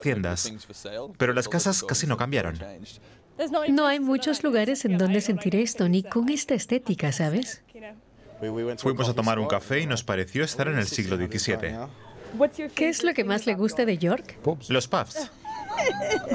tiendas, pero las casas casi no cambiaron. No hay muchos lugares en donde sentir esto, ni con esta estética, ¿sabes? Fuimos a tomar un café y nos pareció estar en el siglo XVII. ¿Qué es lo que más le gusta de York? Los pubs.